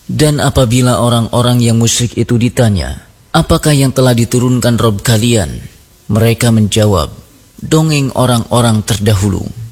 Dan apabila orang-orang yang musyrik itu ditanya, apakah yang telah diturunkan Rabb kalian? Mereka menjawab, dongeng orang-orang terdahulu.